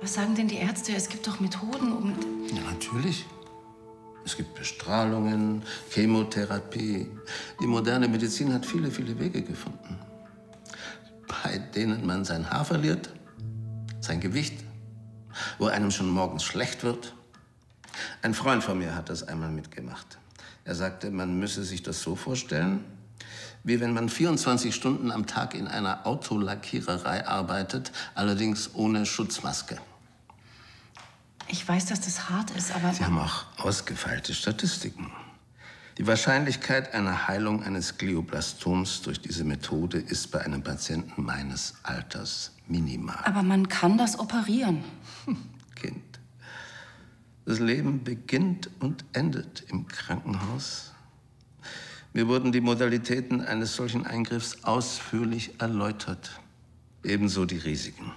Was sagen denn die Ärzte? Es gibt doch Methoden, um... Ja, natürlich. Es gibt Bestrahlungen, Chemotherapie. Die moderne Medizin hat viele, viele Wege gefunden, bei denen man sein Haar verliert, sein Gewicht, wo einem schon morgens schlecht wird. Ein Freund von mir hat das einmal mitgemacht. Er sagte, man müsse sich das so vorstellen, wie wenn man 24 Stunden am Tag in einer Autolackiererei arbeitet, allerdings ohne Schutzmaske. Ich weiß, dass das hart ist, aber... Sie haben auch ausgefeilte Statistiken. Die Wahrscheinlichkeit einer Heilung eines Glioblastoms durch diese Methode ist bei einem Patienten meines Alters minimal. Aber man kann das operieren. Kind, das Leben beginnt und endet im Krankenhaus. Mir wurden die Modalitäten eines solchen Eingriffs ausführlich erläutert. Ebenso die Risiken.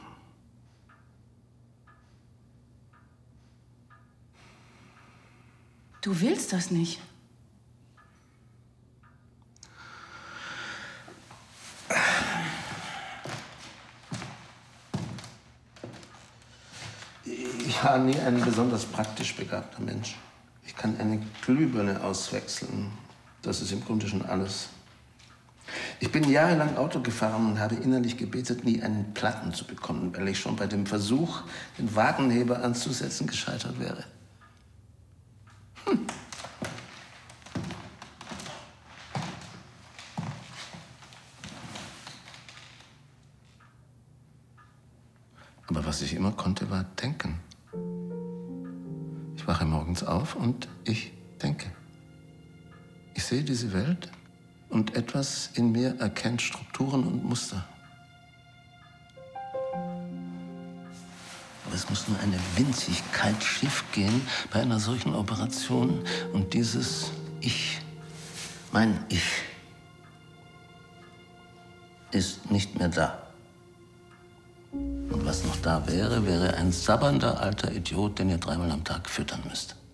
Du willst das nicht. Ich war nie ein besonders praktisch begabter Mensch. Ich kann eine Glühbirne auswechseln. Das ist im Grunde schon alles. Ich bin jahrelang Auto gefahren und habe innerlich gebetet, nie einen Platten zu bekommen, weil ich schon bei dem Versuch, den Wagenheber anzusetzen, gescheitert wäre. Aber was ich immer konnte, war denken. Ich wache morgens auf und ich denke. Ich sehe diese Welt und etwas in mir erkennt Strukturen und Muster. Aber es muss nur eine Winzigkeit schiefgehen bei einer solchen Operation. Und dieses Ich, mein Ich, ist nicht mehr da. Und was noch da wäre, wäre ein sabbernder alter Idiot, den ihr 3-mal am Tag füttern müsst.